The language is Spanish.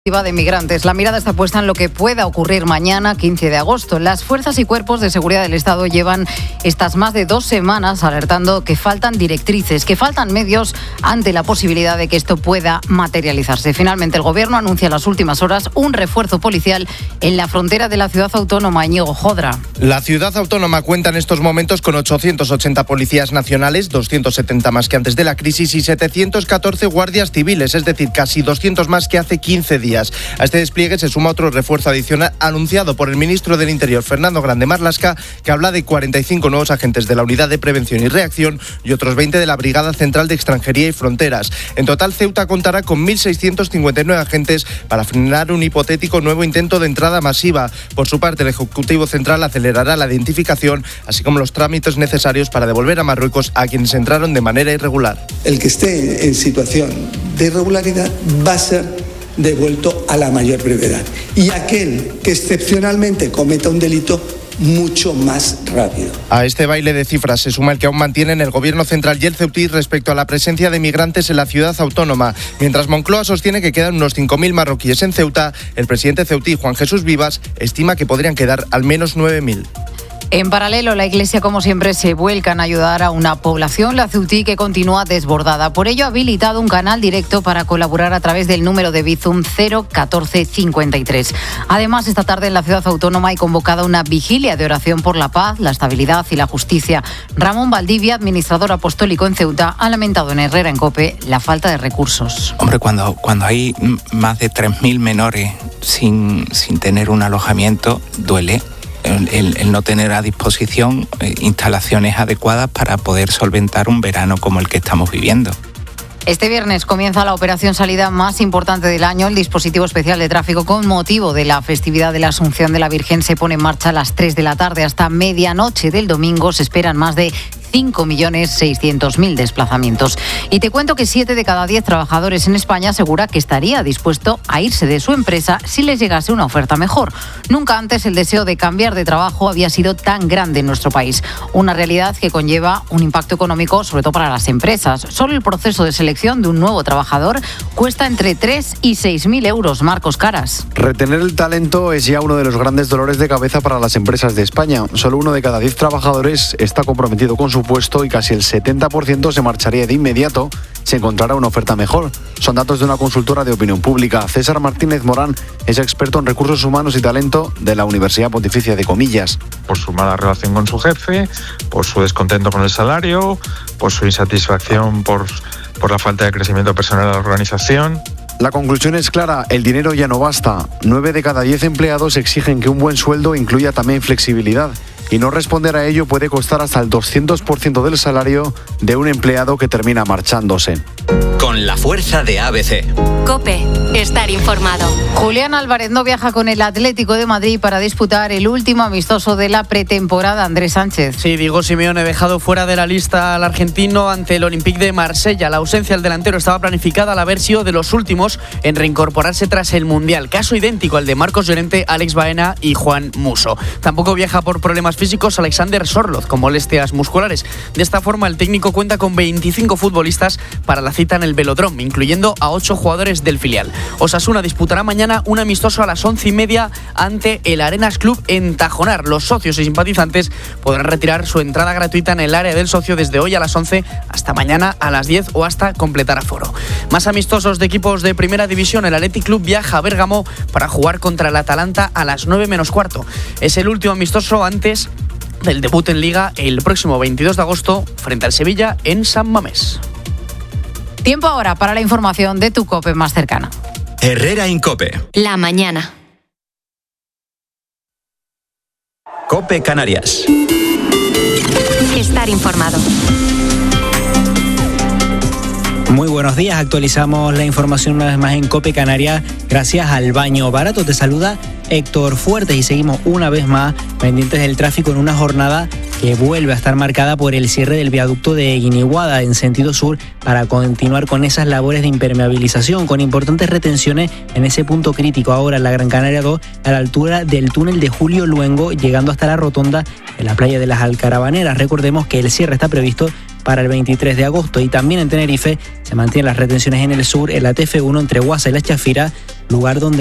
De migrantes. La mirada está puesta en lo que pueda ocurrir mañana, 15 de agosto. Las fuerzas y cuerpos de seguridad del Estado llevan estas más de 2 semanas alertando que faltan directrices, que faltan medios ante la posibilidad de que esto pueda materializarse. Finalmente, el Gobierno anuncia en las últimas horas un refuerzo policial en la frontera de la ciudad autónoma. Íñigo Jodra. La ciudad autónoma cuenta en estos momentos con 880 policías nacionales, 270 más que antes de la crisis y 714 guardias civiles, es decir, casi 200 más que hace 15 días. A este despliegue se suma otro refuerzo adicional anunciado por el ministro del Interior, Fernando Grande Marlaska, que habla de 45 nuevos agentes de la Unidad de Prevención y Reacción y otros 20 de la Brigada Central de Extranjería y Fronteras. En total, Ceuta contará con 1.659 agentes para frenar un hipotético nuevo intento de entrada masiva. Por su parte, el Ejecutivo Central acelerará la identificación, así como los trámites necesarios para devolver a Marruecos a quienes entraron de manera irregular. El que esté en situación de irregularidad va a ser devuelto a la mayor brevedad. Y aquel que excepcionalmente cometa un delito, mucho más rápido. A este baile de cifras se suma el que aún mantienen el Gobierno Central y el Ceutí respecto a la presencia de migrantes en la ciudad autónoma. Mientras Moncloa sostiene que quedan unos 5.000 marroquíes en Ceuta, el presidente ceutí, Juan Jesús Vivas, estima que podrían quedar al menos 9.000. En paralelo, la Iglesia, como siempre, se vuelca en ayudar a una población, la ceutí, que continúa desbordada. Por ello, ha habilitado un canal directo para colaborar a través del número de Bizum 01453. Además, esta tarde en la ciudad autónoma hay convocada una vigilia de oración por la paz, la estabilidad y la justicia. Ramón Valdivia, administrador apostólico en Ceuta, ha lamentado en Herrera en COPE la falta de recursos. Hombre, cuando hay más de 3.000 menores sin tener un alojamiento, duele. El no tener a disposición instalaciones adecuadas para poder solventar un verano como el que estamos viviendo. Este viernes comienza la operación salida más importante del año. El dispositivo especial de tráfico con motivo de la festividad de la Asunción de la Virgen se pone en marcha a las 3 de la tarde. Hasta medianoche del domingo se esperan más de 5.600.000 desplazamientos. Y te cuento que 7 de cada 10 trabajadores en España asegura que estaría dispuesto a irse de su empresa si les llegase una oferta mejor. Nunca antes el deseo de cambiar de trabajo había sido tan grande en nuestro país. Una realidad que conlleva un impacto económico, sobre todo para las empresas. Solo el proceso de selección de un nuevo trabajador cuesta entre 3 y 6.000 euros. Marcos Caras. Retener el talento es ya uno de los grandes dolores de cabeza para las empresas de España. Solo 1 de cada 10 trabajadores está comprometido con su puesto y casi el 70% se marcharía de inmediato si encontrara una oferta mejor. Son datos de una consultora de opinión pública. César Martínez Morán es experto en recursos humanos y talento de la Universidad Pontificia de Comillas. Por su mala relación con su jefe, por su descontento con el salario, por su insatisfacción por la falta de crecimiento personal de la organización. La conclusión es clara, el dinero ya no basta. 9 de cada 10 empleados exigen que un buen sueldo incluya también flexibilidad. Y no responder a ello puede costar hasta el 200% del salario de un empleado que termina marchándose. Con la fuerza de ABC. COPE, estar informado. Julián Álvarez no viaja con el Atlético de Madrid para disputar el último amistoso de la pretemporada. Andrés Sánchez. Sí, Diego Simeone ha dejado fuera de la lista al argentino ante el Olympique de Marsella. La ausencia del delantero estaba planificada al haber sido de los últimos en reincorporarse tras el Mundial. Caso idéntico al de Marcos Llorente, Alex Baena y Juan Musso. Tampoco viaja por problemas físicos Alexander Sorloz, con molestias musculares. De esta forma, el técnico cuenta con 25 futbolistas para la cita en el Velodrome, incluyendo a 8 jugadores del filial. Osasuna disputará mañana un amistoso a las 11:30 ante el Arenas Club en Tajonar. Los socios y simpatizantes podrán retirar su entrada gratuita en el área del socio desde hoy a las 11 hasta mañana a las 10 o hasta completar aforo. Más amistosos de equipos de primera división. El Athletic Club viaja a Bérgamo para jugar contra el Atalanta a las 9 menos cuarto. Es el último amistoso antes del debut en Liga el próximo 22 de agosto frente al Sevilla en San Mamés. Tiempo ahora para la información de tu COPE más cercana. Herrera en COPE. La mañana. COPE Canarias. Estar informado. Muy buenos días, actualizamos la información una vez más en COPE Canarias gracias al Baño Barato. Te saluda Héctor Fuertes y seguimos una vez más pendientes del tráfico en una jornada que vuelve a estar marcada por el cierre del viaducto de Guiniguada en sentido sur para continuar con esas labores de impermeabilización con importantes retenciones en ese punto crítico ahora en la Gran Canaria 2 a la altura del túnel de Julio Luengo llegando hasta la rotonda en la playa de las Alcarabaneras. Recordemos que el cierre está previsto para el 23 de agosto. Y también en Tenerife se mantienen las retenciones en el sur, en la TF1 entre Guasa y La Chafira, lugar donde